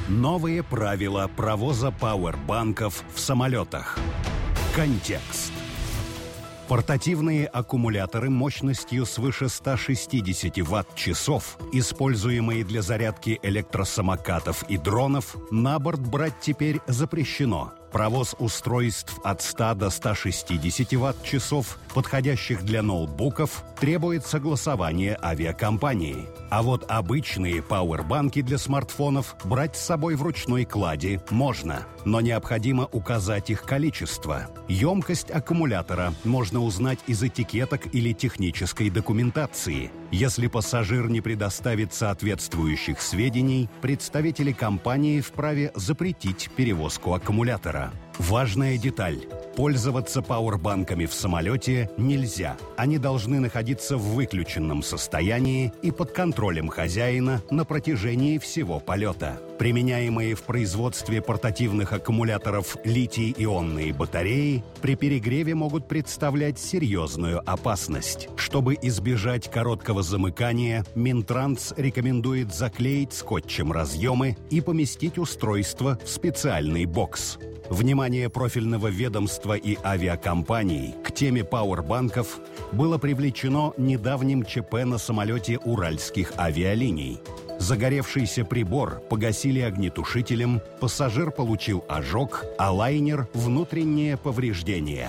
Новые правила провоза пауэрбанков в самолетах. Контекст. Портативные аккумуляторы мощностью свыше 160 ватт-часов, используемые для зарядки электросамокатов и дронов, на борт брать теперь запрещено. Провоз устройств от 100 до 160 ватт-часов, подходящих для ноутбуков, требует согласования авиакомпании. А вот обычные пауэрбанки для смартфонов брать с собой в ручной клади можно, но необходимо указать их количество. Емкость аккумулятора можно узнать из этикеток или технической документации. Если пассажир не предоставит соответствующих сведений, представители компании вправе запретить перевозку аккумулятора. Важная деталь. Пользоваться пауэрбанками в самолете нельзя. Они должны находиться в выключенном состоянии и под контролем хозяина на протяжении всего полета. Применяемые в производстве портативных аккумуляторов литий-ионные батареи при перегреве могут представлять серьезную опасность. Чтобы избежать короткого замыкания, Минтранс рекомендует заклеить скотчем разъемы и поместить устройство в специальный бокс. Внимание профильного ведомства и авиакомпаний к теме пауэрбанков было привлечено недавним ЧП на самолете Уральских авиалиний. Загоревшийся прибор погасили огнетушителем, пассажир получил ожог, а лайнер – внутреннее повреждение.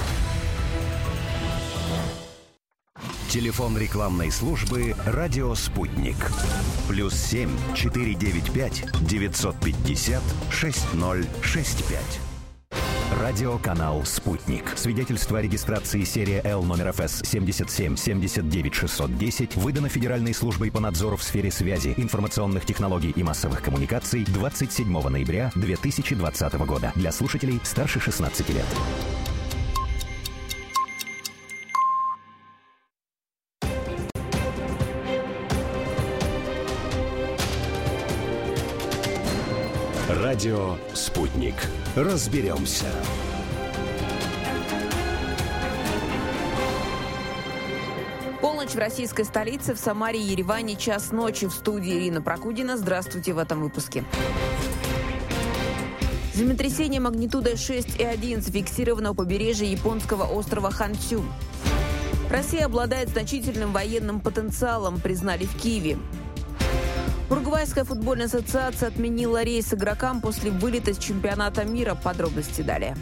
Телефон рекламной службы «Радио Спутник». +7 495 950 6065. Радиоканал «Спутник». Свидетельство о регистрации серия Л номер ФС 77 79 610 выдано Федеральной службой по надзору в сфере связи, информационных технологий и массовых коммуникаций 27 ноября 2020 года. Для слушателей старше 16 лет. Радио «Спутник». Разберемся. Полночь в российской столице, в Самаре и Ереване, час ночи. В студии Ирина Прокудина. Здравствуйте в этом выпуске. Землетрясение магнитудой 6,1 зафиксировано у побережья японского острова Хонсю. Россия обладает значительным военным потенциалом, признали в Киеве. Уругвайская футбольная ассоциация отменила рейс игрокам после вылета с чемпионата мира. Подробности далее.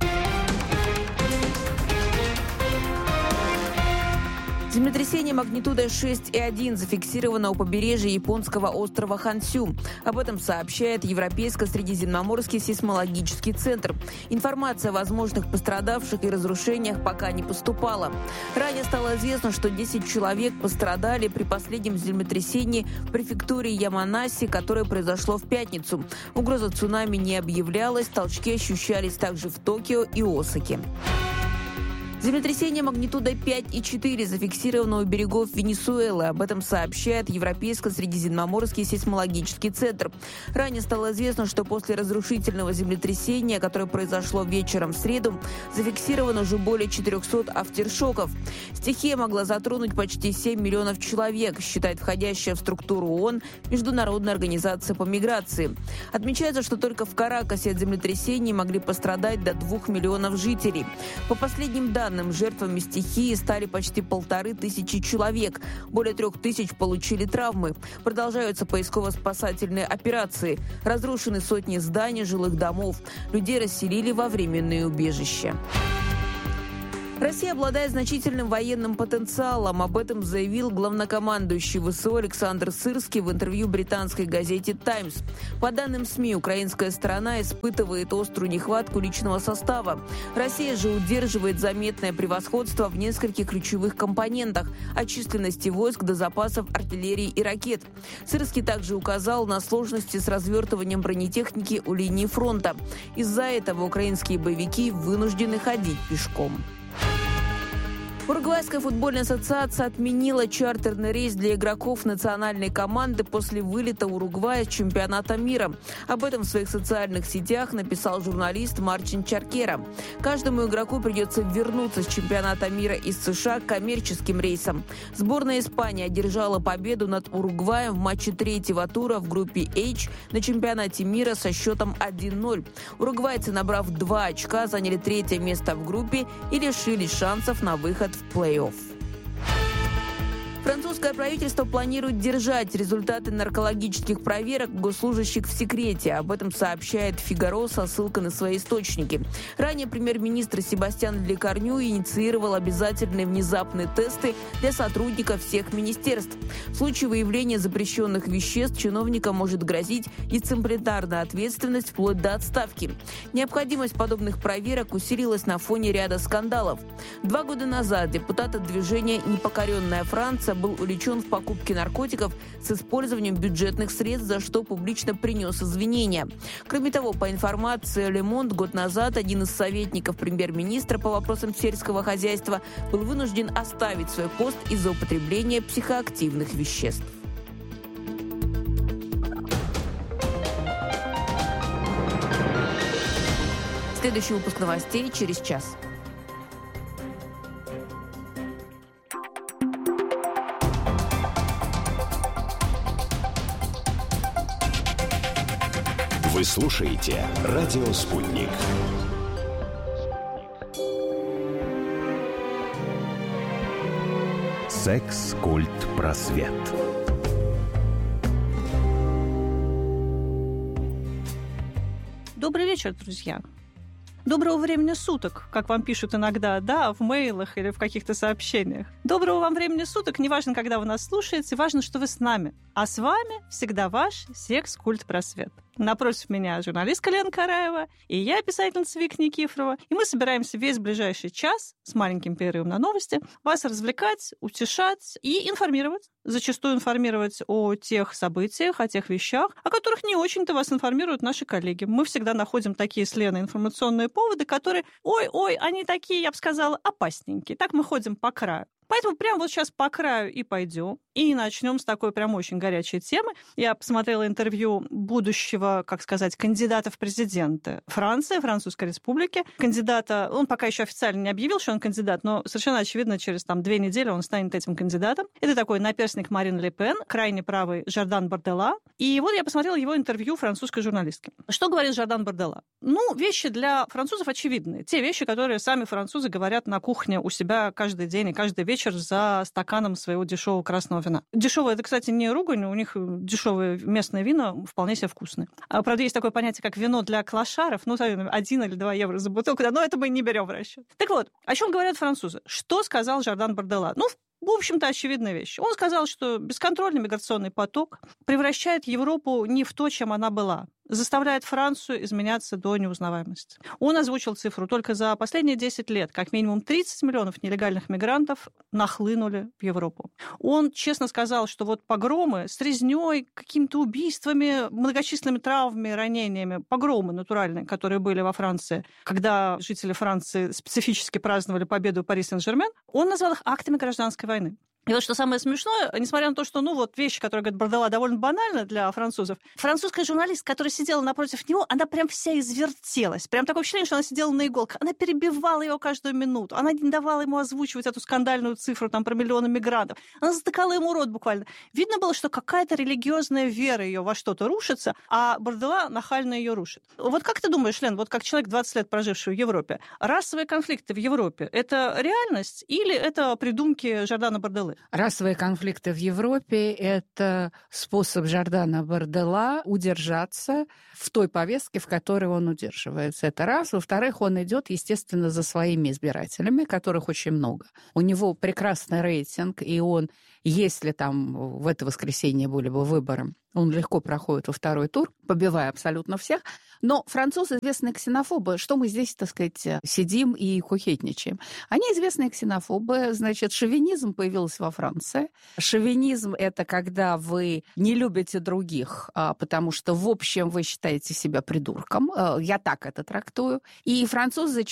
Землетрясение магнитудой 6,1 зафиксировано у побережья японского острова Хонсю. Об этом сообщает Европейско-Средиземноморский сейсмологический центр. Информация о возможных пострадавших и разрушениях пока не поступала. Ранее стало известно, что 10 человек пострадали при последнем землетрясении в префектуре Яманаси, которое произошло в пятницу. Угроза цунами не объявлялась, толчки ощущались также в Токио и Осаке. Землетрясение магнитудой 5,4 зафиксировано у берегов Венесуэлы. Об этом сообщает Европейско-Средиземноморский сейсмологический центр. Ранее стало известно, что после разрушительного землетрясения, которое произошло вечером в среду, зафиксировано уже более 400 афтершоков. Стихия могла затронуть почти 7 миллионов человек, считает входящая в структуру ООН Международная организация по миграции. Отмечается, что только в Каракасе от землетрясений могли пострадать до 2 миллионов жителей. По последним данным, жертвами стихии стали почти 1500 человек. Более 3000 получили травмы. Продолжаются поисково-спасательные операции. Разрушены сотни зданий, жилых домов. Людей расселили во временные убежища. Россия обладает значительным военным потенциалом. Об этом заявил главнокомандующий ВСУ Александр Сырский в интервью британской газете «Таймс». По данным СМИ, украинская сторона испытывает острую нехватку личного состава. Россия же удерживает заметное превосходство в нескольких ключевых компонентах – от численности войск до запасов артиллерии и ракет. Сырский также указал на сложности с развертыванием бронетехники у линии фронта. Из-за этого украинские боевики вынуждены ходить пешком. Уругвайская футбольная ассоциация отменила чартерный рейс для игроков национальной команды после вылета Уругвая с чемпионата мира. Об этом в своих социальных сетях написал журналист Марчин Чаркера. Каждому игроку придется вернуться с чемпионата мира из США коммерческим рейсом. Сборная Испании одержала победу над Уругваем в матче третьего тура в группе H на чемпионате мира со счетом 1-0. Уругвайцы, набрав 2 очка, заняли третье место в группе и лишились шансов на выход в плей-офф. Французское правительство планирует держать результаты наркологических проверок госслужащих в секрете. Об этом сообщает «Фигаро» со ссылкой на свои источники. Ранее премьер-министр Себастьян Лекорню инициировал обязательные внезапные тесты для сотрудников всех министерств. В случае выявления запрещенных веществ чиновникам может грозить дисциплинарная ответственность вплоть до отставки. Необходимость подобных проверок усилилась на фоне ряда скандалов. 2 года назад депутат от движения «Непокоренная Франция» был увлечен в покупке наркотиков с использованием бюджетных средств, за что публично принес извинения. Кроме того, по информации Le Monde, год назад один из советников премьер-министра по вопросам сельского хозяйства был вынужден оставить свой пост из-за употребления психоактивных веществ. Следующий выпуск новостей через час. Вы слушаете «Радио Спутник». Секс, культ, просвет. Добрый вечер, друзья. Доброго времени суток, как вам пишут иногда, да, в мейлах или в каких-то сообщениях. Доброго вам времени суток, неважно, когда вы нас слушаете, важно, что вы с нами. А с вами всегда ваш секс-культ-просвет. Напротив меня журналистка Лена Караева и я, писательница Вика Никифорова. И мы собираемся весь ближайший час с маленьким перерывом на новости вас развлекать, утешать и информировать. Зачастую информировать о тех событиях, о тех вещах, о которых не очень-то вас информируют наши коллеги. Мы всегда находим такие с Леной информационные поводы, которые, ой, они такие, я бы сказала, опасненькие. Так мы ходим по краю. Поэтому прямо вот сейчас по краю и пойдем. И начнем с такой прям очень горячей темы. Я посмотрела интервью будущего, как сказать, кандидата в президенты Франции, Французской республики. Кандидата, он пока еще официально не объявил, что он кандидат, но совершенно очевидно, через 2 недели он станет этим кандидатом. Это такой наперстник Марин Ле Пен, крайне правый Жардан Бардела. И вот я посмотрела его интервью французской журналистки. Что говорит Жардан Бардела? Вещи для французов очевидные. Те вещи, которые сами французы говорят на кухне у себя каждый день и каждый вечер за стаканом своего дешевого красного вина. Дешевое, это, кстати, не ругань, у них дешевое местное вино вполне себе вкусное. Правда, есть такое понятие, как вино для клошаров, 1 или 2 евро за бутылку, но это мы не берем в расчет. Так вот, о чем говорят французы? Что сказал Жардан Бардела? В общем-то, очевидная вещь. Он сказал, что бесконтрольный миграционный поток превращает Европу не в то, чем она была, заставляет Францию изменяться до неузнаваемости. Он озвучил цифру: только за последние 10 лет как минимум 30 миллионов нелегальных мигрантов нахлынули в Европу. Он честно сказал, что вот погромы с резнёй, какими-то убийствами, многочисленными травмами, ранениями, погромы натуральные, которые были во Франции, когда жители Франции специфически праздновали победу Пари Сен-Жермен, он назвал их актами гражданской войны. И вот что самое смешное, несмотря на то, что, вещи, которые говорит Бардела, довольно банальны для французов, французская журналистка, которая сидела напротив него, она прям вся извертелась. Прям такое впечатление, что она сидела на иголках. Она перебивала его каждую минуту. Она не давала ему озвучивать эту скандальную цифру про миллионы мигрантов. Она затыкала ему рот буквально. Видно было, что какая-то религиозная вера ее во что-то рушится, а Бардела нахально ее рушит. Вот как ты думаешь, Лен, вот как человек, 20 лет проживший в Европе, расовые конфликты в Европе – это реальность или это придумки Жордана Барделы? Расовые конфликты в Европе – это способ Жордана Бардела удержаться в той повестке, в которой он удерживается. Это раз. Во-вторых, он идет, естественно, за своими избирателями, которых очень много. У него прекрасный рейтинг, и он, если там в это воскресенье были бы выборы, Он легко проходит во второй тур, побивая абсолютно всех. Но французы известные ксенофобы. Что мы здесь, так сказать, сидим и кухетничаем? Они известные ксенофобы. Значит, шовинизм появился во Франции. Шовинизм – это когда вы не любите других, потому что, в общем, вы считаете себя придурком. Я так это трактую. И французы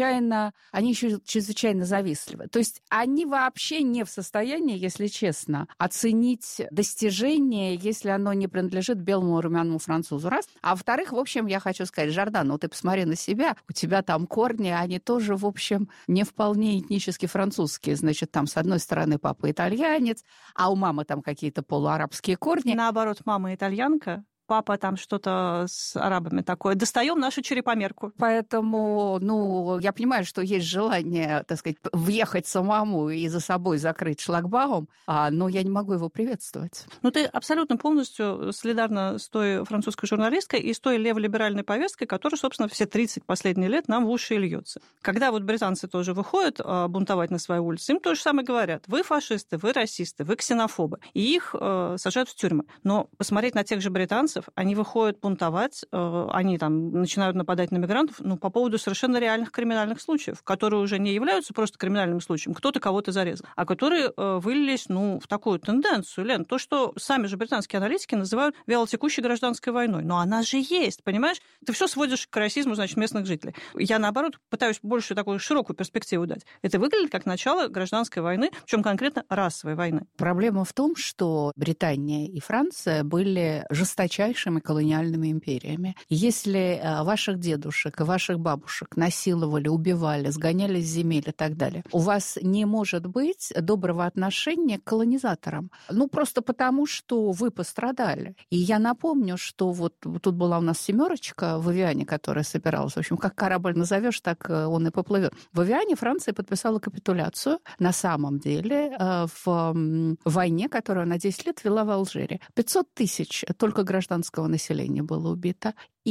они еще чрезвычайно завистливы. То есть они вообще не в состоянии, если честно, оценить достижение, если оно не принадлежит белому румяному французу. Раз. А во-вторых, в общем, я хочу сказать, Жордан, ну ты посмотри на себя, у тебя там корни, они тоже, в общем, не вполне этнически французские. Значит, там, с одной стороны, папа итальянец, а у мамы там какие-то полуарабские корни. Наоборот, мама итальянка, папа там что-то с арабами такое. Достаем нашу черепомерку. Поэтому, я понимаю, что есть желание, так сказать, въехать самому и за собой закрыть шлагбаум, но я не могу его приветствовать. Ты абсолютно полностью солидарна с той французской журналисткой и с той леволиберальной повесткой, которая, собственно, все 30 последних лет нам в уши и льется. Когда вот британцы тоже выходят бунтовать на свои улицы, им то же самое говорят. Вы фашисты, вы расисты, вы ксенофобы. И их сажают в тюрьмы. Но посмотреть на тех же британцев, они выходят бунтовать, они там начинают нападать на мигрантов, по поводу совершенно реальных криминальных случаев, которые уже не являются просто криминальным случаем, кто-то кого-то зарезал, а которые вылились, в такую тенденцию, Лен, то, что сами же британские аналитики называют вялотекущей гражданской войной. Но она же есть, понимаешь? Ты все сводишь к расизму, значит, местных жителей. Я, наоборот, пытаюсь больше такую широкую перспективу дать. Это выглядит как начало гражданской войны, причем конкретно расовой войны. Проблема в том, что Британия и Франция были жесточайшими колониальными империями. Если ваших дедушек и ваших бабушек насиловали, убивали, сгоняли с земель и так далее, у вас не может быть доброго отношения к колонизаторам. Просто потому, что вы пострадали. И я напомню, что вот тут была у нас «семерочка» в Эвиане, которая собиралась. В общем, как корабль назовешь, так он и поплывет. В Эвиане Франция подписала капитуляцию на самом деле в войне, которую она 10 лет вела в Алжире. 500 тысяч только гражданского населения было убито.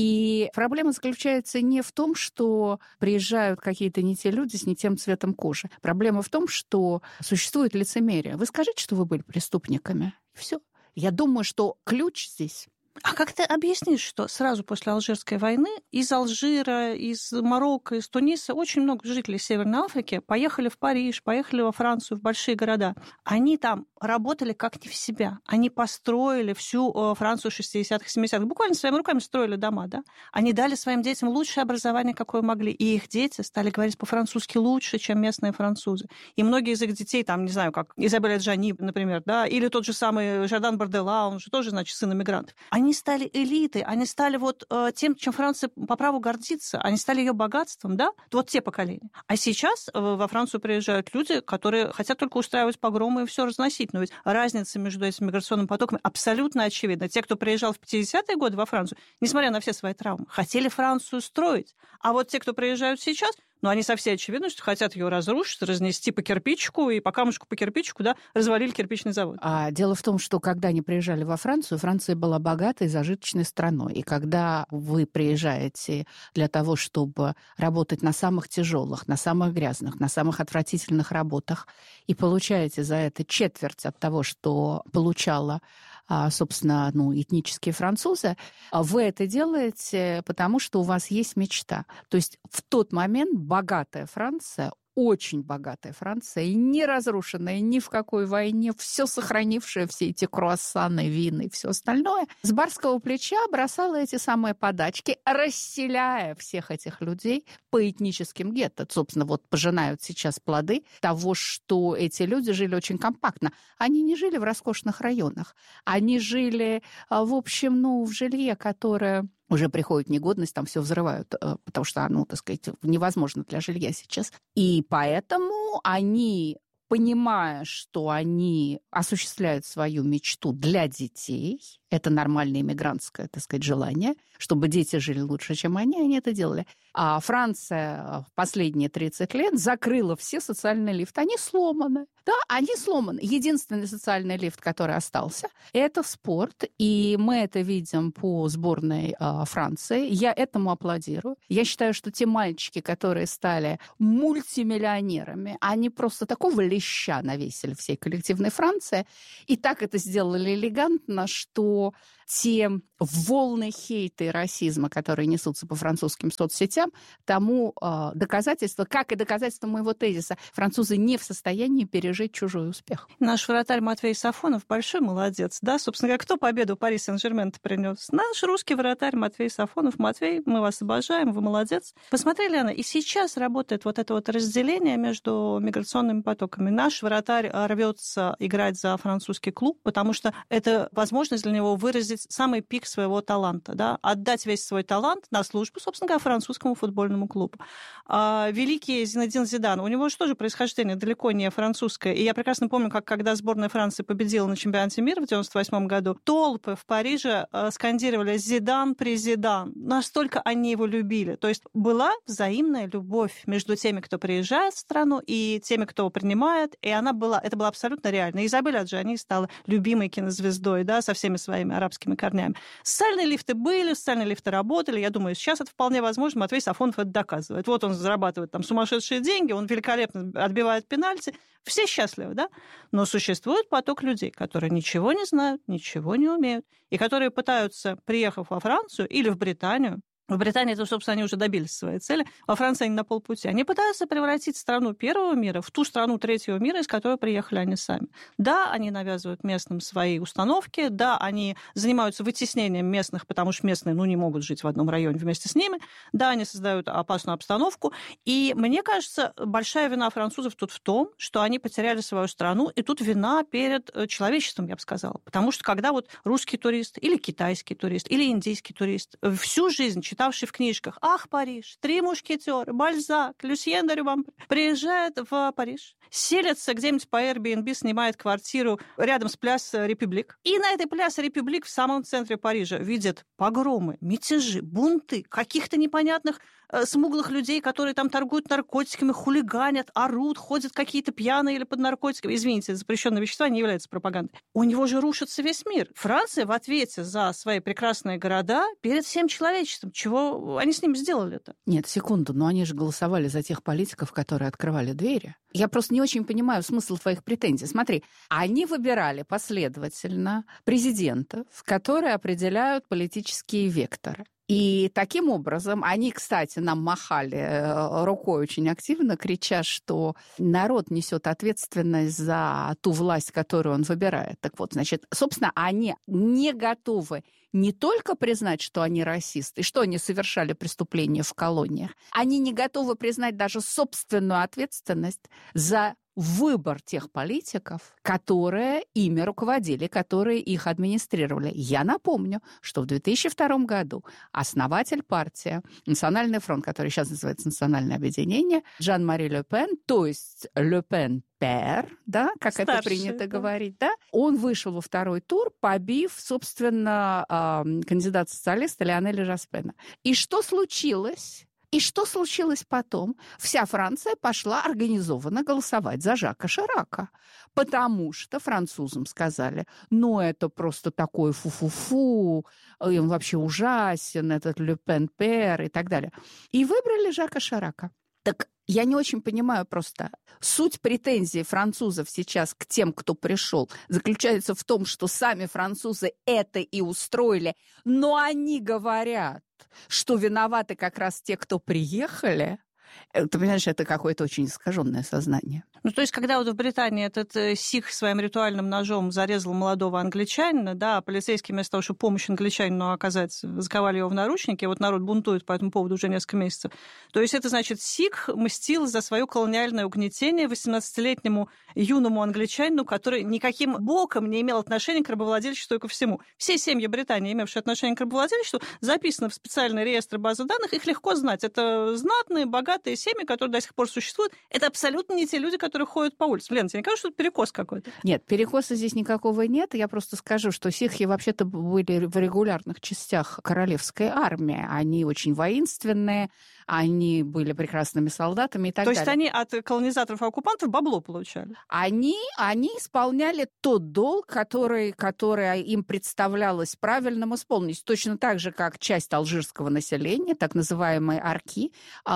И проблема заключается не в том, что приезжают какие-то не те люди с не тем цветом кожи. Проблема в том, что существует лицемерие. Вы скажите, что вы были преступниками. И все. Я думаю, что ключ здесь. А как ты объяснишь, что сразу после Алжирской войны из Алжира, из Марокко, из Туниса очень много жителей Северной Африки поехали в Париж, поехали во Францию, в большие города. Они там работали как не в себя. Они построили всю Францию 60-х, 70-х. Буквально своими руками строили дома, да? Они дали своим детям лучшее образование, какое могли. И их дети стали говорить по-французски лучше, чем местные французы. И многие из их детей, там, не знаю, как Изабель Аджани, например, да, или тот же самый Жордан Бардела, он же тоже, значит, сын иммигрантов. Они стали элитой, они стали тем, чем Франция по праву гордится. Они стали ее богатством, да? Вот те поколения. А сейчас во Францию приезжают люди, которые хотят только устраивать погромы и все разносить. Но ведь разница между этими миграционными потоками абсолютно очевидна. Те, кто приезжал в 50-е годы во Францию, несмотря на все свои травмы, хотели Францию строить. А вот те, кто приезжают сейчас, они со всей очевидностью хотят ее разрушить, разнести по кирпичику и по камушку по кирпичику, да, развалили кирпичный завод. А дело в том, что когда они приезжали во Францию, Франция была богатой, зажиточной страной. И когда вы приезжаете для того, чтобы работать на самых тяжелых, на самых грязных, на самых отвратительных работах, и получаете за это четверть от того, что получала, собственно, этнические французы, вы это делаете, потому что у вас есть мечта. То есть в тот момент богатая Франция, очень богатая Франция, и не разрушенная ни в какой войне, все сохранившее, все эти круассаны, вины и все остальное, с барского плеча бросала эти самые подачки, расселяя всех этих людей по этническим гетто. Собственно, пожинают сейчас плоды того, что эти люди жили очень компактно. Они не жили в роскошных районах. Они жили, в общем, в жилье, которое уже приходит негодность, там все взрывают, потому что, так сказать, невозможно для жилья сейчас. И поэтому они, понимая, что они осуществляют свою мечту для детей, это нормальное иммигрантское, так сказать, желание, чтобы дети жили лучше, чем они это делали. А Франция в последние 30 лет закрыла все социальные лифты. Они сломаны. Да, они сломаны. Единственный социальный лифт, который остался, это спорт. И мы это видим по сборной Франции. Я этому аплодирую. Я считаю, что те мальчики, которые стали мультимиллионерами, они просто такого клеща навесили всей коллективной Франции. И так это сделали элегантно, что те волны хейта и расизма, которые несутся по французским соцсетям, тому доказательство, как и доказательство моего тезиса, французы не в состоянии пережить чужой успех. Наш вратарь Матвей Сафонов большой молодец, да? Собственно говоря, кто победу Пари Сен-Жермен принес? Наш русский вратарь Матвей Сафонов. Матвей, мы вас обожаем, вы молодец. Посмотрели, Анна, и сейчас работает вот это вот разделение между миграционными потоками. Наш вратарь рвется играть за французский клуб, потому что это возможность для него выразить самый пик своего таланта, да? Отдать весь свой талант на службу, собственно говоря, французскому футбольному клубу. Великий Зинедин Зидан, у него же тоже происхождение далеко не французское. И я прекрасно помню, как когда сборная Франции победила на чемпионате мира в 1998 году, толпы в Париже скандировали «Зидан, президан». Настолько они его любили. То есть была взаимная любовь между теми, кто приезжает в страну, и теми, кто принимает. И это было абсолютно реально. Изабель Аджани стала любимой кинозвездой, да, со всеми своими арабскими корнями. Социальные лифты были, социальные лифты работали. Я думаю, сейчас это вполне возможно. Матвей Сафонов это доказывает. Вот он зарабатывает там сумасшедшие деньги, он великолепно отбивает пенальти. Все счастливы, да? Но существует поток людей, которые ничего не знают, ничего не умеют, и которые пытаются, приехав во Францию или в Британию, в Британии, это, собственно, они уже добились своей цели. Во Франции они на полпути. Они пытаются превратить страну первого мира в ту страну третьего мира, из которой приехали они сами. Да, они навязывают местным свои установки, да, они занимаются вытеснением местных, потому что местные, не могут жить в одном районе вместе с ними. Да, они создают опасную обстановку. И мне кажется, большая вина французов тут в том, что они потеряли свою страну, и тут вина перед человечеством, я бы сказала. Потому что когда вот русский турист, или китайский турист, или индийский турист всю жизнь читавший в книжках «Ах, Париж», «Три мушкетера», «Бальзак», «Люсьен де Рюбампре», приезжает в Париж, селится где-нибудь по Airbnb, снимает квартиру рядом с Пляс Републик. И на этой Пляс Републик в самом центре Парижа видит погромы, мятежи, бунты, каких-то непонятных смуглых людей, которые там торгуют наркотиками, хулиганят, орут, ходят какие-то пьяные или под наркотиками. Извините, запрещенные вещества не являются пропагандой. У него же рушится весь мир. Франция в ответе за свои прекрасные города перед всем человечеством. Чего они с ним сделали-то? Нет, секунду, но они же голосовали за тех политиков, которые открывали двери. Я просто не очень понимаю смысл твоих претензий. Смотри, они выбирали последовательно президентов, которые определяют политические векторы. И таким образом они, кстати, нам махали рукой очень активно, крича, что народ несет ответственность за ту власть, которую он выбирает. Так вот, значит, собственно, они не готовы не только признать, что они расисты, что они совершали преступления в колониях, они не готовы признать даже собственную ответственность за выбор тех политиков, которые ими руководили, которые их администрировали. Я напомню, что в 2002 году основатель партии «Национальный фронт», который сейчас называется «Национальное объединение», Жан-Мари Ле Пен, то есть Ле Пен Пер, да, как старший, это принято говорить, да, он вышел во второй тур, побив, собственно, кандидата социалиста Лионеля Жоспена. И что случилось? И что случилось потом? Вся Франция пошла организованно голосовать за Жака Ширака, потому что французам сказали, это просто такой фу-фу-фу, он вообще ужасен, этот Ле Пен Пер и так далее. И выбрали Жака Ширака. Так я не очень понимаю просто. Суть претензий французов сейчас к тем, кто пришел, заключается в том, что сами французы это и устроили, но они говорят, что виноваты как раз те, кто приехали. Ты понимаешь, это какое-то очень искаженное сознание. То есть, когда вот в Британии этот сих своим ритуальным ножом зарезал молодого англичанина, да, полицейские вместо того, чтобы помощь англичанину оказать, заковали его в наручники, вот народ бунтует по этому поводу уже несколько месяцев. То есть, это значит, сих мстил за свое колониальное угнетение 18-летнему юному англичанину, который никаким боком не имел отношения к рабовладельчеству и ко всему. Все семьи Британии, имевшие отношение к рабовладельчеству, записаны в специальный реестр базы данных, их легко знать. Это знатные, богатые семьи, которые до сих пор существуют. Это абсолютно не те люди, которые ходят по улицам. Лена, тебе не кажется, что это перекос какой-то? Нет, перекоса здесь никакого нет. Я просто скажу, что сикхи вообще-то были в регулярных частях королевской армии. Они очень воинственные, они были прекрасными солдатами и так далее. То есть они от колонизаторов и оккупантов бабло получали? Они исполняли тот долг, который им представлялось правильным исполнить. Точно так же, как часть алжирского населения, так называемые арки, были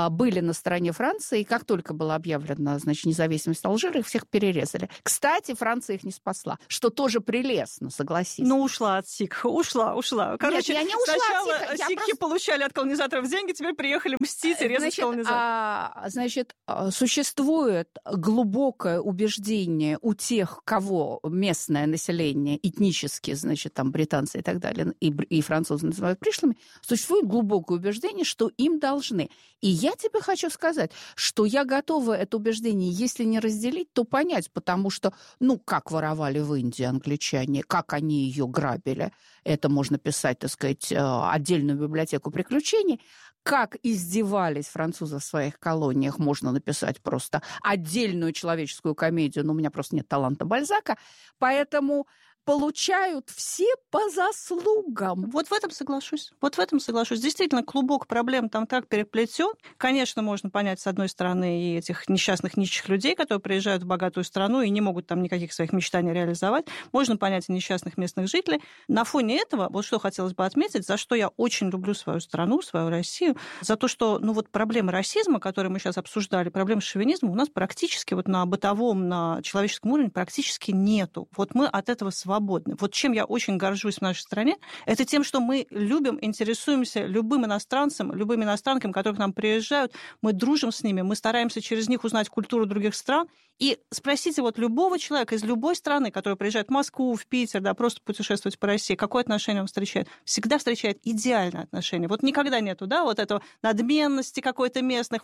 на стороне Франции, и как только была объявлена, значит, независимость Алжира, их всех перерезали. Кстати, Франция их не спасла, что тоже прелестно, согласись. Ну, ушла от сикх, ушла. Короче, нет, я не ушла сначала от сикха, сикхи получали от колонизаторов деньги, теперь приехали мстить и резать колонизаторов. Значит, существует глубокое убеждение у тех, кого местное население, этнически, значит, там, британцы и так далее, и французы называют пришлыми, существует глубокое убеждение, что им должны. И я тебе хочу сказать, что я готова это убеждение, если не разделить, то понять, потому что, как воровали в Индии англичане, как они ее грабили, это можно писать, так сказать, отдельную библиотеку приключений, как издевались французы в своих колониях, можно написать просто отдельную человеческую комедию, но у меня просто нет таланта Бальзака, поэтому получают все по заслугам. Вот в этом соглашусь. Действительно, клубок проблем там так переплетен. Конечно, можно понять, с одной стороны, и этих несчастных нищих людей, которые приезжают в богатую страну и не могут там никаких своих мечтаний реализовать. Можно понять и несчастных местных жителей. На фоне этого, вот что хотелось бы отметить, за что я очень люблю свою страну, свою Россию, за то, что, проблемы расизма, которые мы сейчас обсуждали, проблемы шовинизма у нас практически на бытовом, на человеческом уровне практически нету. Вот мы от этого свободны. Вот чем я очень горжусь в нашей стране, это тем, что мы любим, интересуемся любым иностранцем, любыми иностранками, которые к нам приезжают, мы дружим с ними, мы стараемся через них узнать культуру других стран. И спросите любого человека из любой страны, который приезжает в Москву, в Питер, просто путешествовать по России, какое отношение он встречает? Всегда встречает идеальное отношение. Никогда нету, этого надменности какой-то местных,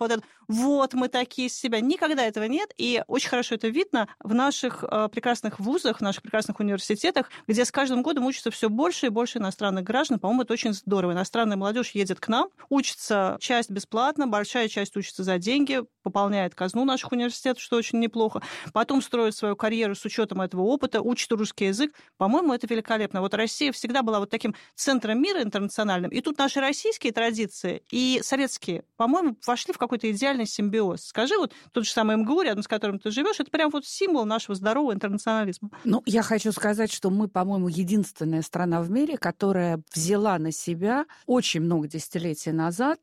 мы такие из себя. Никогда этого нет, и очень хорошо это видно в наших прекрасных вузах, в наших прекрасных университетах, где с каждым годом учатся все больше и больше иностранных граждан. По-моему, это очень здорово. Иностранная молодежь едет к нам, учится часть бесплатно, большая часть учится за деньги, пополняет казну наших университетов, что очень неплохо. Потом строит свою карьеру с учетом этого опыта, учит русский язык. По-моему, это великолепно. Россия всегда была таким центром мира интернациональным. И тут наши российские традиции и советские, по-моему, вошли в какой-то идеальный симбиоз. Скажи, тот же самый МГУ, рядом с которым ты живешь, это прям символ нашего здорового интернационализма. Я хочу сказать, что мы, по-моему, единственная страна в мире, которая взяла на себя очень много десятилетий назад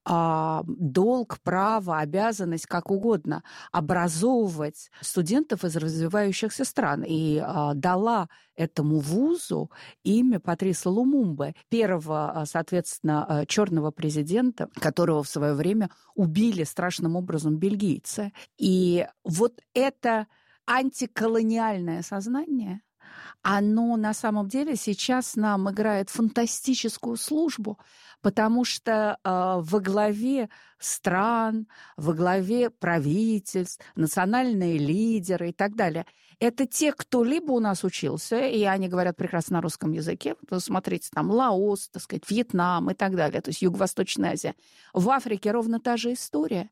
долг, право, обязанность, как угодно, образовывать студентов из развивающихся стран. И дала этому вузу имя Патриса Лумумбы, первого, соответственно, черного президента, которого в свое время убили страшным образом бельгийцы. И это антиколониальное сознание, оно на самом деле сейчас нам играет фантастическую службу, потому что во главе стран, во главе правительств, национальные лидеры и так далее – это те, кто либо у нас учился, и они говорят прекрасно на русском языке, смотрите, там Лаос, так сказать, Вьетнам и так далее, то есть Юго-Восточная Азия. В Африке ровно та же история.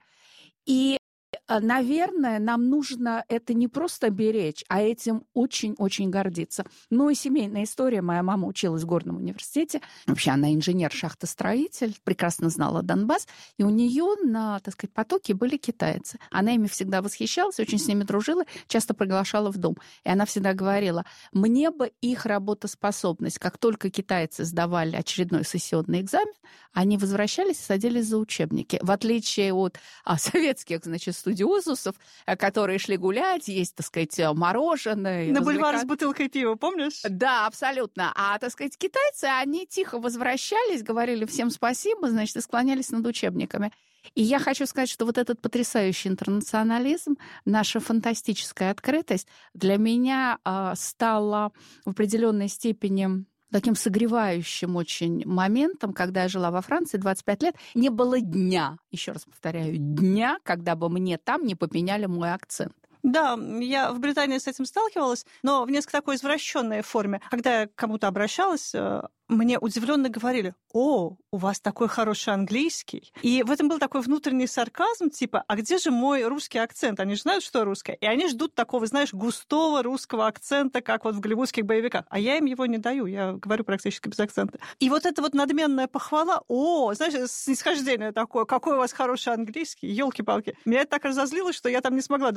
И наверное, нам нужно это не просто беречь, а этим очень-очень гордиться. И семейная история. Моя мама училась в Горном университете. Вообще она инженер-шахтостроитель, прекрасно знала Донбасс. И у нее на, так сказать, потоке были китайцы. Она ими всегда восхищалась, очень с ними дружила, часто приглашала в дом. И она всегда говорила, мне бы их работоспособность. Как только китайцы сдавали очередной сессионный экзамен, они возвращались и садились за учебники. В отличие от советских, значит, студиозусов, которые шли гулять, есть, так сказать, мороженое. На бульвар с бутылкой пива, помнишь? Да, абсолютно. А, так сказать, китайцы, они тихо возвращались, говорили всем спасибо, значит, и склонялись над учебниками. И я хочу сказать, что этот потрясающий интернационализм, наша фантастическая открытость для меня стала в определенной степени таким согревающим очень моментом, когда я жила во Франции 25 лет, не было дня, еще раз повторяю, дня, когда бы мне там не поменяли мой акцент. Да, я в Британии с этим сталкивалась, но в несколько такой извращенной форме. Когда я к кому-то обращалась, мне удивленно говорили: «О, у вас такой хороший английский». И в этом был такой внутренний сарказм, типа: «А где же мой русский акцент? Они же знают, что русское». И они ждут такого, знаешь, густого русского акцента, как в голливудских боевиках. А я им его не даю, я говорю практически без акцента. И эта надменная похвала, знаешь, снисхождение такое: «Какой у вас хороший английский, елки-палки». Меня это так разозлило, что я там не смогла долго оставаться.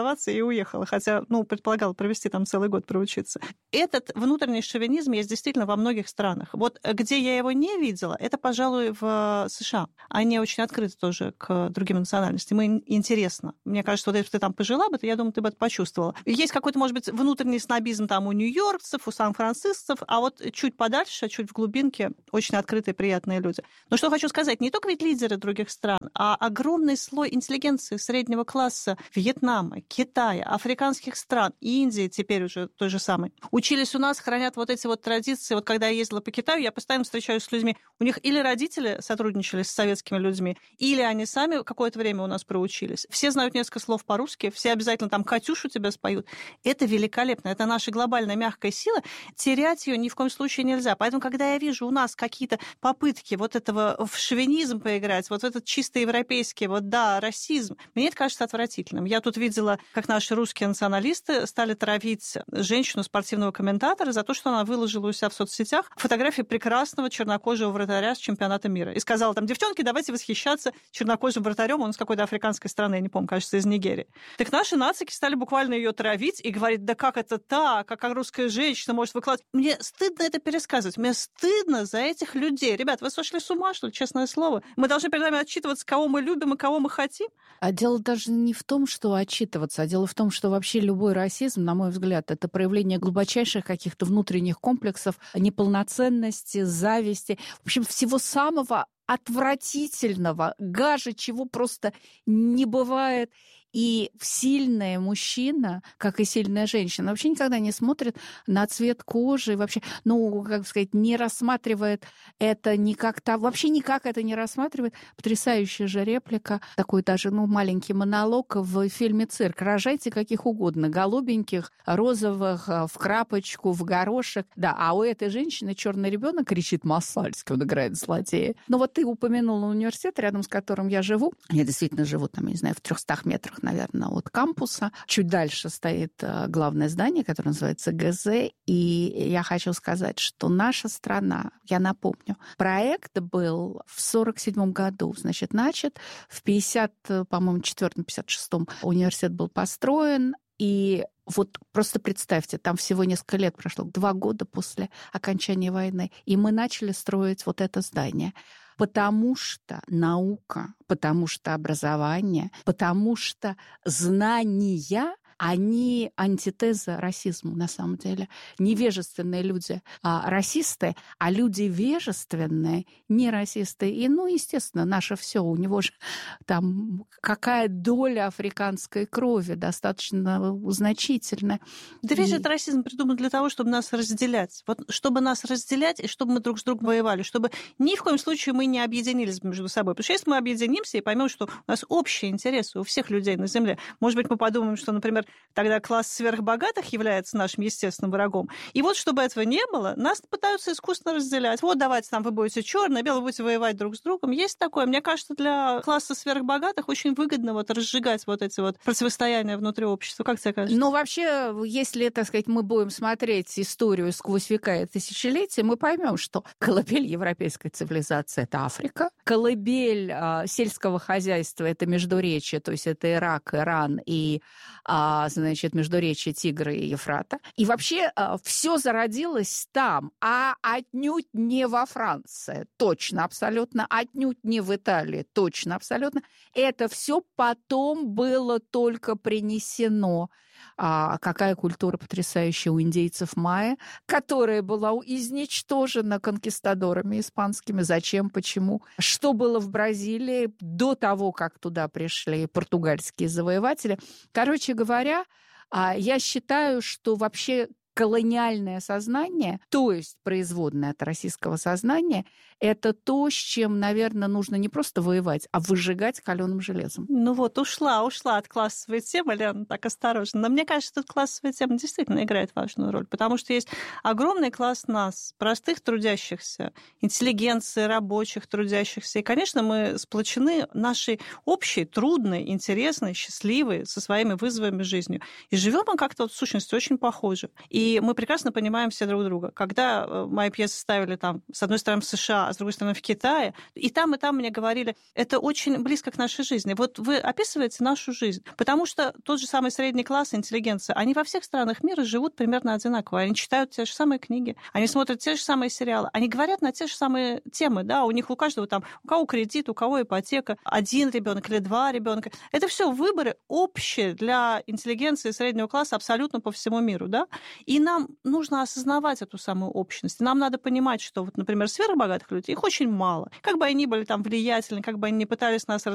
поинтересоваться и уехала, хотя, предполагала провести там целый год, проучиться. Этот внутренний шовинизм есть действительно во многих странах. Вот где я его не видела, это, пожалуй, в США. Они очень открыты тоже к другим национальностям. Им интересно. Мне кажется, вот если бы ты там пожила бы, то я думаю, ты бы это почувствовала. Есть какой-то, может быть, внутренний снобизм там у нью-йоркцев, у сан-францискцев, а вот чуть подальше, чуть в глубинке очень открытые, приятные люди. Но что хочу сказать, не только ведь лидеры других стран, а огромный слой интеллигенции среднего класса Вьетнама, Китая, африканских стран, Индии теперь уже той же самой. Учились у нас, хранят вот эти вот традиции. Вот когда я ездила по Китаю, я постоянно встречаюсь с людьми. У них или родители сотрудничали с советскими людьми, или они сами какое-то время у нас проучились. Все знают несколько слов по-русски, все обязательно там «Катюшу» тебя споют. Это великолепно. Это наша глобальная мягкая сила. Терять ее ни в коем случае нельзя. Поэтому, когда я вижу у нас какие-то попытки вот этого в шовинизм поиграть, вот в этот чисто европейский, расизм, мне это кажется отвратительным. Я тут видела, как наши русские националисты стали травить женщину, спортивного комментатора, за то, что она выложила у себя в соцсетях фотографии прекрасного чернокожего вратаря с чемпионата мира. И сказала там: девчонки, давайте восхищаться чернокожим вратарем, он из какой-то африканской страны, я не помню, кажется, из Нигерии. Так наши нацики стали буквально ее травить и говорить: да как это так, как русская женщина может выкладывать. Мне стыдно это пересказывать, мне стыдно за этих людей. Ребят, вы сошли с ума, что ли, честное слово? Мы должны перед вами отчитываться, кого мы любим и кого мы хотим? А дело даже не в том, что отчитываться, а дело в том, что вообще любой расизм, на мой взгляд, это проявление глубочайших каких-то внутренних комплексов, неполноценности, зависти, в общем, всего самого отвратительного, гаже, чего просто не бывает. И сильная мужчина, как и сильная женщина, вообще никогда не смотрит на цвет кожи, вообще, не рассматривает это никак-то, вообще никак это не рассматривает. Потрясающая же реплика, такой даже, маленький монолог в фильме «Цирк». Рожайте каких угодно, голубеньких, розовых, в крапочку, в горошек. Да, а у этой женщины черный ребенок кричит Масальский, он играет злодея. Но вот ты упомянула университет, рядом с которым я живу. Я действительно живу там, я не знаю, в 300 метрах, наверное, от кампуса. Чуть дальше стоит главное здание, которое называется ГЗ. И я хочу сказать, что наша страна, я напомню, проект был в 1947 году, начат. В 1954-1956 университет был построен. И вот просто представьте, там всего несколько лет прошло, 2 года после окончания войны, и мы начали строить вот это здание. Потому что наука, потому что образование, потому что знания, они антитеза расизму на самом деле. Невежественные люди расисты, а люди вежественные не расисты. И, естественно, наше все, у него же там какая доля африканской крови достаточно значительная. Да весь этот расизм придуман для того, чтобы нас разделять. Вот чтобы нас разделять, и чтобы мы друг с другом воевали, чтобы ни в коем случае мы не объединились между собой. Потому что если мы объединимся и поймем, что у нас общие интересы у всех людей на Земле, может быть, мы подумаем, что, например, тогда класс сверхбогатых является нашим естественным врагом. И вот, чтобы этого не было, нас пытаются искусственно разделять. Вот давайте там вы будете черные, белые, будете воевать друг с другом. Есть такое. Мне кажется, для класса сверхбогатых очень выгодно разжигать вот эти противостояния внутри общества. Как тебе кажется? Вообще, если, так сказать, мы будем смотреть историю сквозь века и тысячелетия, мы поймем, что колыбель европейской цивилизации — это Африка, колыбель сельского хозяйства — это Междуречье, то есть это Ирак, Иран и междуречье Тигра и Ефрата. И вообще все зародилось там, а отнюдь не во Франции. Точно, абсолютно. Отнюдь не в Италии. Точно, абсолютно. Это все потом было только принесено. Какая культура потрясающая у индейцев майя, которая была изничтожена конкистадорами испанскими. Зачем, почему? Что было в Бразилии до того, как туда пришли португальские завоеватели? Короче говоря, я считаю, что вообще колониальное сознание, то есть производное от российского сознания, это то, с чем, наверное, нужно не просто воевать, а выжигать калёным железом. Ушла от классовой темы, Лена, так осторожно. Но мне кажется, что классовая тема действительно играет важную роль, потому что есть огромный класс нас, простых трудящихся, интеллигенции, рабочих трудящихся. И, конечно, мы сплочены нашей общей, трудной, интересной, счастливой, со своими вызовами жизнью. И живем мы как-то в сущности очень похоже. И И мы прекрасно понимаем все друг друга. Когда мои пьесы ставили там, с одной стороны, в США, а с другой стороны, в Китае, и там мне говорили, это очень близко к нашей жизни. Вот вы описываете нашу жизнь. Потому что тот же самый средний класс, интеллигенция, они во всех странах мира живут примерно одинаково. Они читают те же самые книги, они смотрят те же самые сериалы, они говорят на те же самые темы, да, у них у каждого там, у кого кредит, у кого ипотека, 1 ребенок или 2 ребенка. Это все выборы общие для интеллигенции среднего класса абсолютно по всему миру, да. И нам нужно осознавать эту самую общность. Нам надо понимать, что, вот, например, сверхбогатых людей, их очень мало. Как бы они были там влиятельны, как бы они ни пытались нас